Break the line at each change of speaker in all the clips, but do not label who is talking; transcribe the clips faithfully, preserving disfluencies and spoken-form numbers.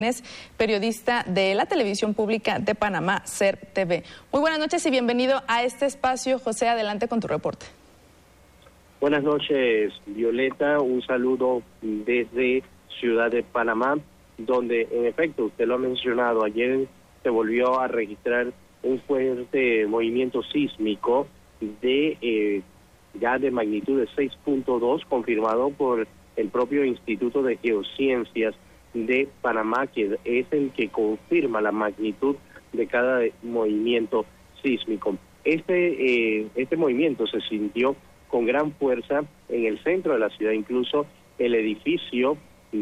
Es periodista de la televisión pública de Panamá, S E R T V. Muy buenas noches y bienvenido a este espacio. José, adelante con tu reporte.
Buenas noches, Violeta. Un saludo desde Ciudad de Panamá, donde en efecto, usted lo ha mencionado, ayer se volvió a registrar un fuerte movimiento sísmico de eh, ya de magnitud de seis punto dos, confirmado por el propio Instituto de Geociencias de Panamá, que es el que confirma la magnitud de cada movimiento sísmico. Este eh, este movimiento se sintió con gran fuerza en el centro de la ciudad, incluso el edificio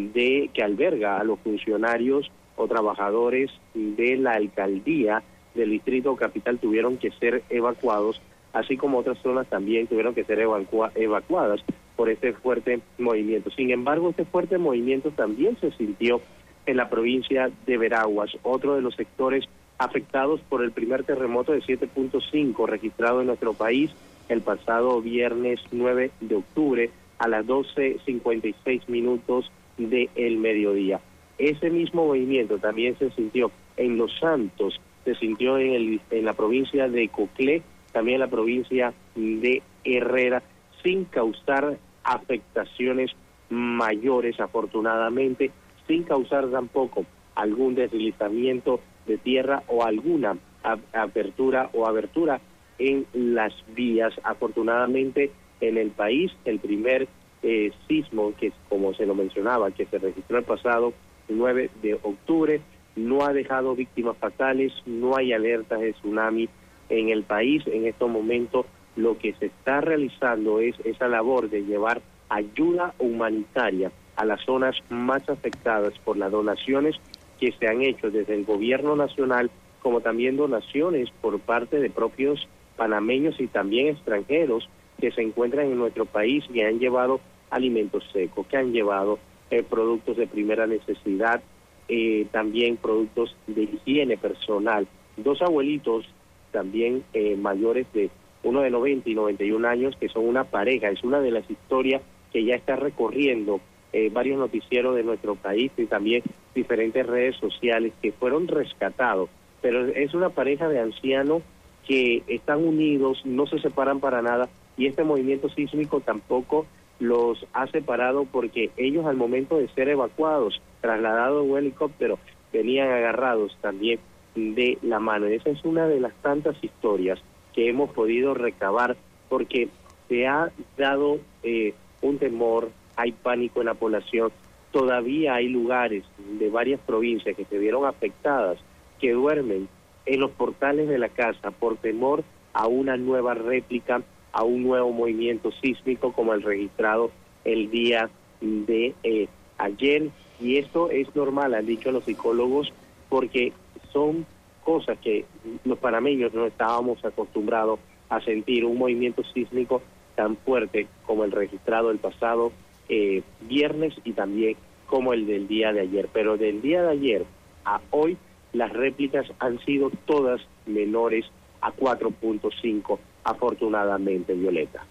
de que alberga a los funcionarios o trabajadores de la alcaldía del Distrito Capital tuvieron que ser evacuados, así como otras zonas también tuvieron que ser evacua evacuadas por este fuerte movimiento. Sin embargo, este fuerte movimiento también se sintió en la provincia de Veraguas, otro de los sectores afectados por el primer terremoto de siete punto cinco registrado en nuestro país el pasado viernes nueve de octubre a las doce cincuenta y seis minutos del mediodía. Ese mismo movimiento también se sintió en Los Santos, se sintió en, el, en la provincia de Coclé, también en la provincia de Herrera, sin causar afectaciones mayores, afortunadamente, sin causar tampoco algún deslizamiento de tierra o alguna apertura o abertura en las vías. Afortunadamente, en el país, el primer eh, sismo, que como se lo mencionaba, que se registró el pasado nueve de octubre, no ha dejado víctimas fatales, no hay alertas de tsunami en el país. En estos momentos lo que se está realizando es esa labor de llevar ayuda humanitaria a las zonas más afectadas por las donaciones que se han hecho desde el gobierno nacional, como también donaciones por parte de propios panameños y también extranjeros que se encuentran en nuestro país y han llevado alimentos secos, que han llevado eh, productos de primera necesidad, eh, también productos de higiene personal. Dos abuelitos también eh, mayores de uno de noventa y noventa y un años, que son una pareja. Es una de las historias que ya está recorriendo eh, varios noticieros de nuestro país y también diferentes redes sociales, que fueron rescatados. Pero es una pareja de ancianos que están unidos, no se separan para nada, y este movimiento sísmico tampoco los ha separado, porque ellos al momento de ser evacuados, trasladados en un helicóptero, venían agarrados también de la mano. Esa es una de las tantas historias que hemos podido recabar, porque se ha dado eh, un temor, hay pánico en la población. Todavía hay lugares de varias provincias que se vieron afectadas, que duermen en los portales de la casa por temor a una nueva réplica, a un nuevo movimiento sísmico como el registrado el día de eh, ayer. Y esto es normal, han dicho los psicólogos, porque son cosas que los panameños no estábamos acostumbrados a sentir, un movimiento sísmico tan fuerte como el registrado el pasado eh, viernes y también como el del día de ayer. Pero del día de ayer a hoy, las réplicas han sido todas menores a cuatro punto cinco, afortunadamente, Violeta.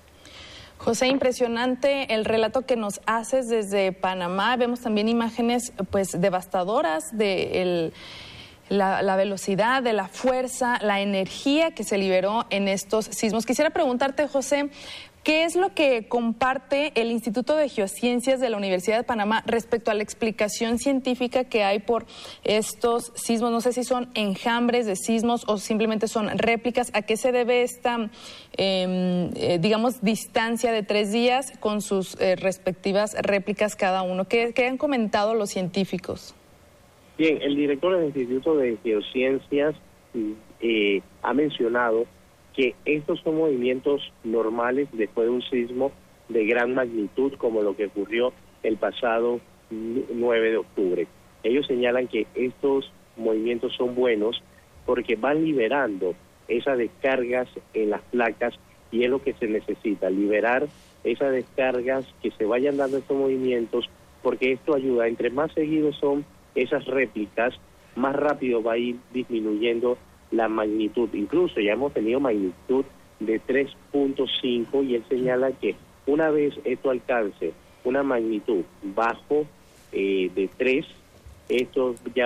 José, impresionante el relato que nos haces desde Panamá. Vemos también imágenes pues devastadoras de el, la, la velocidad, de la fuerza, la energía que se liberó en estos sismos. Quisiera preguntarte, José, ¿qué es lo que comparte el Instituto de Geociencias de la Universidad de Panamá respecto a la explicación científica que hay por estos sismos? No sé si son enjambres de sismos o simplemente son réplicas. ¿A qué se debe esta, eh, eh, digamos, distancia de tres días con sus eh, respectivas réplicas cada uno? ¿Qué, qué han comentado los científicos?
Bien, el director del Instituto de Geociencias eh, ha mencionado que estos son movimientos normales después de un sismo de gran magnitud como lo que ocurrió el pasado nueve de octubre. Ellos señalan que estos movimientos son buenos porque van liberando esas descargas en las placas, y es lo que se necesita, liberar esas descargas, que se vayan dando estos movimientos, porque esto ayuda. Entre más seguidos son esas réplicas, más rápido va a ir disminuyendo la magnitud. Incluso ya hemos tenido magnitud de tres punto cinco, y él señala que una vez esto alcance una magnitud bajo eh, de tres, esto ya